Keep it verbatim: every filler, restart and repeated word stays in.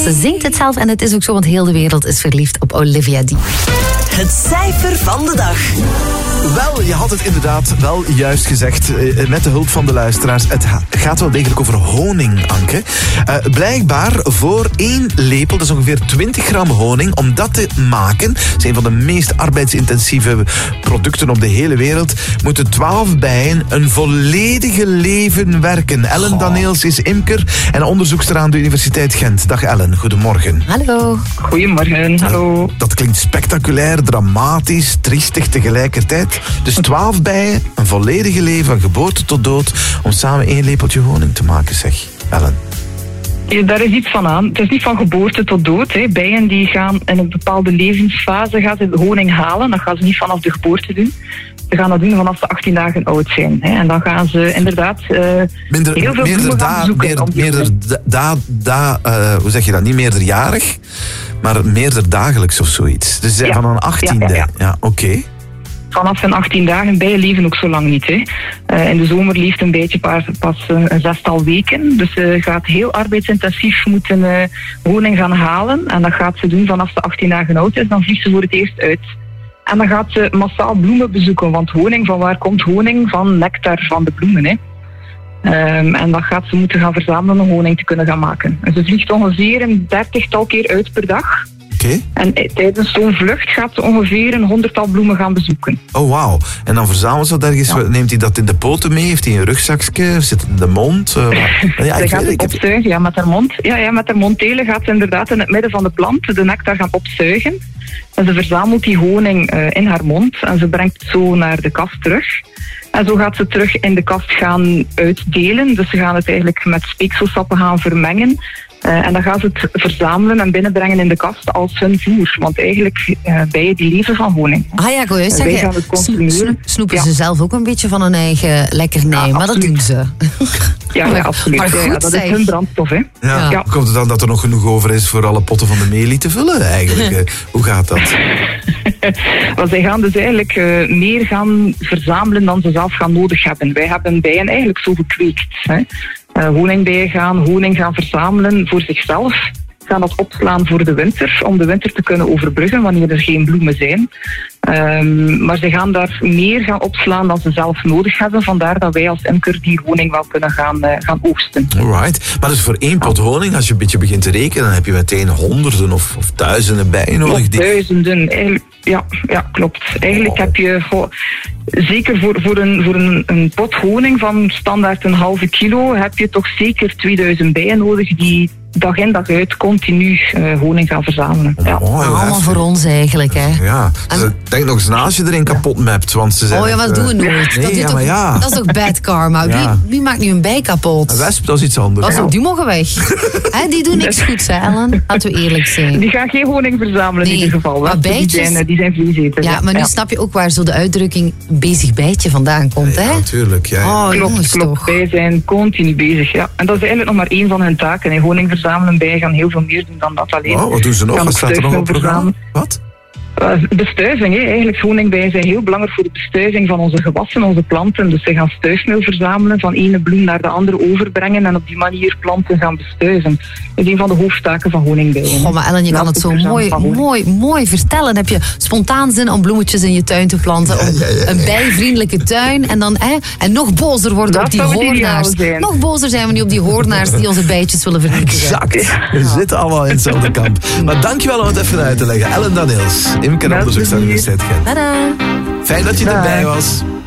Ze zingt het zelf en het is ook zo, want heel de wereld is verliefd op Olivia Dean. Het cijfer van de dag. Wel, je had het inderdaad wel juist gezegd, met de hulp van de luisteraars. Het gaat wel degelijk over honing, Anke. Uh, blijkbaar voor één lepel, dat is ongeveer twintig gram honing, om dat te maken, dat is een van de meest arbeidsintensieve producten op de hele wereld, moeten twaalf bijen een volledige leven werken. Ellen oh. Daneels is imker en onderzoekster aan de Universiteit Gent. Dag Ellen, goedemorgen. Hallo. Goedemorgen, hallo. Dat klinkt spectaculair, dramatisch, triestig tegelijkertijd. Dus twaalf bijen, een volledige leven van geboorte tot dood, om samen één lepeltje honing te maken, zeg Ellen. Ja, daar is iets van aan. Het is niet van geboorte tot dood. Hè. Bijen die gaan in een bepaalde levensfase gaan ze honing halen. Dat gaan ze niet vanaf de geboorte doen. Ze gaan dat doen vanaf ze achttien dagen oud zijn. Hè. En dan gaan ze inderdaad uh, Minder, heel veel bloemen gaan zoeken. Meer, meerder da, da, uh, hoe zeg je dat? Niet meerderjarig, maar meerderdagelijks of zoiets. Dus ja. van een achttiende. Ja, ja, ja. ja oké. Okay. Vanaf hun achttien dagen, bijen leven ook zo lang niet. Hè. Uh, in de zomer leeft een beetje pas, pas uh, een zestal weken. Dus ze uh, gaat heel arbeidsintensief moeten uh, honing gaan halen. En dat gaat ze doen vanaf ze achttien dagen oud is. Dan vliegt ze voor het eerst uit. En dan gaat ze massaal bloemen bezoeken. Want honing, van waar komt honing? Van nectar van de bloemen. Hè. Um, en dan gaat ze moeten gaan verzamelen om honing te kunnen gaan maken. En ze vliegt ongeveer een dertigtal keer uit per dag. Okay. En tijdens zo'n vlucht gaat ze ongeveer een honderdtal bloemen gaan bezoeken. Oh, wauw. En dan verzamelt ze dat ergens. Ja. Neemt hij dat in de poten mee? Heeft hij een rugzakje? Zit het in de mond? Uh, ja, ze gaat het opzuigen, ja, met haar mond. Ja, ja, met haar mondtelen gaat ze inderdaad in het midden van de plant de nectar gaan opzuigen. En ze verzamelt die honing uh, in haar mond en ze brengt het zo naar de kast terug. En zo gaat ze terug in de kast gaan uitdelen. Dus ze gaan het eigenlijk met speekselsappen gaan vermengen. Uh, en dan gaan ze het verzamelen en binnenbrengen in de kast als hun voer. Want eigenlijk, uh, bijen die leven van honing. Ah ja, ik wil juist zeggen, snoep, snoep, snoepen ja. ze zelf ook een beetje van hun eigen lekkernij. Ja, maar dat doen ze. Ja, ja absoluut. Maar goed, ja, dat zeg. is hun brandstof. Hè. Ja. Ja. Ja. Komt het dan dat er nog genoeg over is voor alle potten van de melie te vullen eigenlijk? Hoe gaat dat? Want zij gaan dus eigenlijk uh, meer gaan verzamelen dan ze zelf gaan nodig hebben. Wij hebben bijen eigenlijk zo gekweekt. Hè. Uh, honingbijen gaan honing gaan verzamelen voor zichzelf. Gaan dat opslaan voor de winter, om de winter te kunnen overbruggen wanneer er geen bloemen zijn. Um, maar ze gaan daar meer gaan opslaan dan ze zelf nodig hebben. Vandaar dat wij als imker die honing wel kunnen gaan, uh, gaan oogsten. Alright. Maar dus voor één pot honing, als je een beetje begint te rekenen, dan heb je meteen honderden of, of duizenden bijen nodig. Die... Duizenden, eigenlijk. Ja, ja, klopt. Eigenlijk oh. heb je, voor, zeker voor, voor, een, voor een, een pot honing van standaard een halve kilo, heb je toch zeker tweeduizend bijen nodig die dag in dag uit continu uh, honing gaan verzamelen. Ja. Oh, allemaal voor ons eigenlijk, hè. Ja, dus en... denk nog eens na als je erin kapot mapt, want ze zijn... Oh ja, maar dat doen we nooit. Nee, dat, ja, toch, ja. dat is ook bad karma. Ja. Wie, wie maakt nu een bij kapot? Een wesp, dat is iets anders. Dat is ook, die mogen weg. He, die doen niks goeds, hè, Ellen? Laten we eerlijk zijn. Die gaan geen honing verzamelen nee. in ieder geval. Maar bijtjes... Die zijn, die zijn vleeseters. Ja, maar nu ja. snap je ook waar zo de uitdrukking bezig bijtje vandaan komt, hè? Ja, natuurlijk. Ja, ja. Oh, klopt, klopt. Bijen zijn continu bezig, ja. En dat is eigenlijk nog maar één van hun taken. Hè. Honing verzamelen, bijen gaan heel veel meer doen dan dat alleen. Oh, wat doen ze nog? Wat staat er nog op het programma? Wat? Bestuiving, hè. Eigenlijk honingbijen zijn heel belangrijk voor de bestuiving van onze gewassen, onze planten. Dus ze gaan stuifmeel verzamelen, van ene bloem naar de andere overbrengen en op die manier planten gaan bestuiven. Dat is een van de hoofdtaken van honingbijen. Oh, maar Ellen, je kan het zo mooi, mooi, mooi vertellen. Heb je spontaan zin om bloemetjes in je tuin te planten, ja, ja, ja, ja. een bijvriendelijke tuin en dan hè, en nog bozer worden dat op die hoornaars. Nog bozer zijn we nu op die hoornaars die onze bijtjes willen vernietigen. Exact. We zitten allemaal in hetzelfde kamp. Maar dankjewel om het even uit te leggen. Ellen Daneels. Imker onderzoekster aan de Universiteit Gent. Tada. Fijn dat je erbij was.